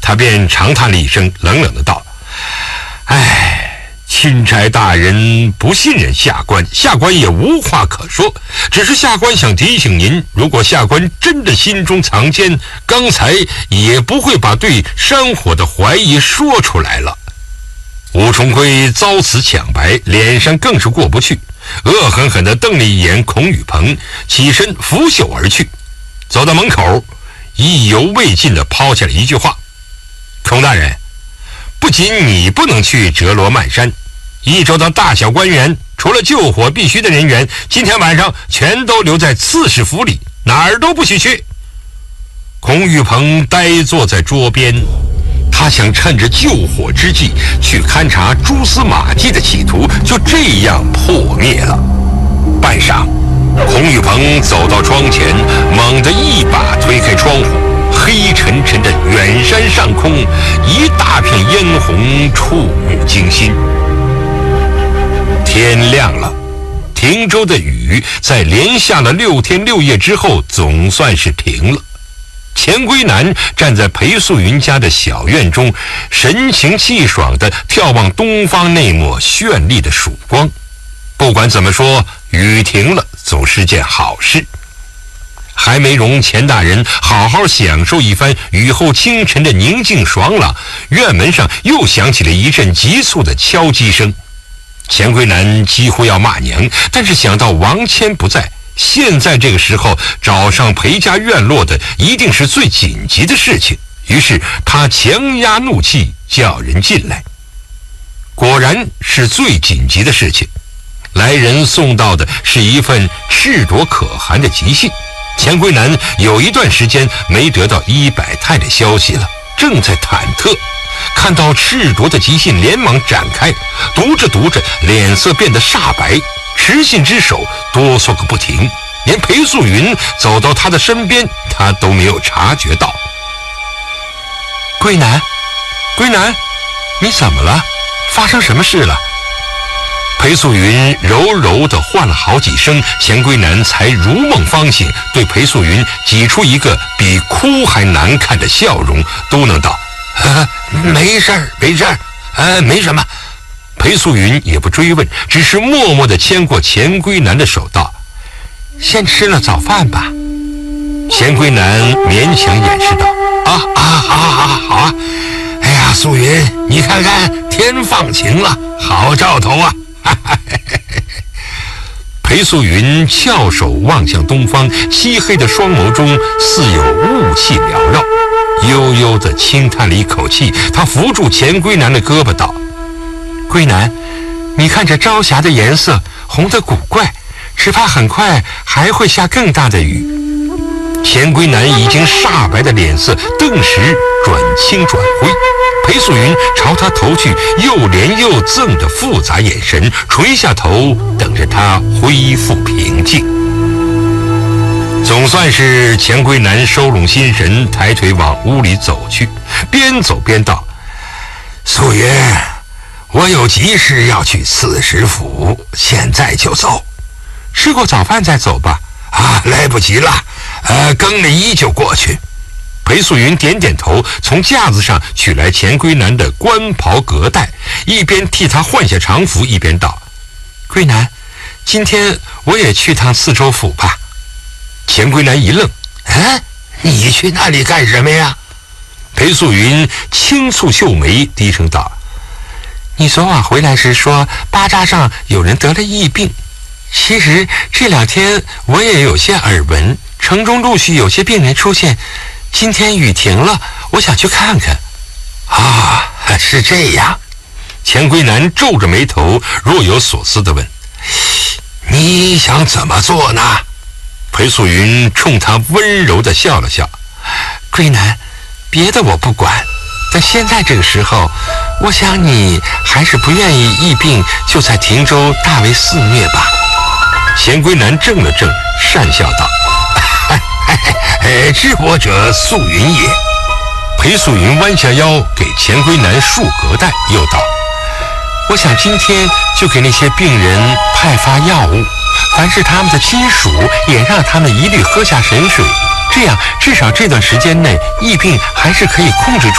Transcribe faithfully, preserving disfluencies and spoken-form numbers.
他便长叹了一声，冷冷的道：唉，钦差大人不信任下官，下官也无话可说，只是下官想提醒您，如果下官真的心中藏奸，刚才也不会把对山火的怀疑说出来了。吴重圭遭此抢白，脸上更是过不去，恶狠狠地瞪了一眼孔宇鹏，起身拂袖而去。走到门口，意犹未尽地抛下了一句话：孔大人，不仅你不能去折罗曼山，益州的大小官员除了救火必须的人员，今天晚上全都留在刺史府里，哪儿都不许去。孔宇鹏呆坐在桌边，他想趁着救火之际去勘察蛛丝马迹的企图就这样破灭了。半晌，孔宇鹏走到窗前，猛地一把推开窗户，黑沉沉的远山上空，一大片嫣红，触目惊心。天亮了，汀州的雨在连下了六天六夜之后总算是停了。钱归南站在裴素云家的小院中，神情气爽地眺望东方那抹绚丽的曙光。不管怎么说，雨停了总是件好事。还没容钱大人好好享受一番雨后清晨的宁静爽朗，院门上又响起了一阵急促的敲击声。钱归南几乎要骂娘，但是想到王谦不在，现在这个时候找上裴家院落的一定是最紧急的事情，于是他强压怒气叫人进来。果然是最紧急的事情，来人送到的是一份赤朵可汗的急信。钱归南有一段时间没得到一百太的消息了，正在忐忑，看到赤朵的急信连忙展开，读着读着脸色变得煞白，持信之手哆嗦个不停，连裴素云走到他的身边他都没有察觉到。归南，归南，你怎么了？发生什么事了？裴素云柔柔地唤了好几声，钱归南才如梦方醒，对裴素云挤出一个比哭还难看的笑容，嘟囔道：啊，没事儿，没事儿，呃，没什么。裴素云也不追问，只是默默地牵过钱归南的手道：先吃了早饭吧。钱归南勉强掩饰道：啊啊啊啊，好啊！哎呀，素云，你看看天放晴了，好兆头啊！裴素云翘首望向东方，漆黑的双眸中似有雾气缭绕，悠悠地轻叹了一口气。他扶住钱归南的胳膊道：归南，你看这朝霞的颜色红得古怪，只怕很快还会下更大的雨。钱归南已经煞白的脸色顿时转青转灰，裴素云朝他投去又怜又憎的复杂眼神，垂下头等着他恢复平静。总算是钱归南收拢心神，抬腿往屋里走去，边走边道：素云，我有急事要去刺史府，现在就走。吃过早饭再走吧。啊，来不及了，呃，更了衣就过去。裴素云点点头，从架子上取来钱归南的官袍革带，一边替他换下常服，一边道：归南，今天我也去趟四州府吧。钱归南一愣：啊，你去那里干什么呀？裴素云轻蹙秀眉，低声道：你昨晚回来时说巴扎上有人得了疫病，其实这两天我也有些耳闻，城中陆续有些病人出现，今天雨停了，我想去看看。啊，是这样。钱归南皱着眉头，若有所思地问：你想怎么做呢？裴素云冲他温柔地笑了笑：归南，别的我不管，但现在这个时候，我想你还是不愿意疫病就在汀州大为肆虐吧。钱归南怔了怔，讪笑道：知我者素云也。裴素云弯下腰给钱归南束隔带，又道：我想今天就给那些病人派发药物，凡是他们的亲属也让他们一律喝下神水，这样至少这段时间内疫病还是可以控制住。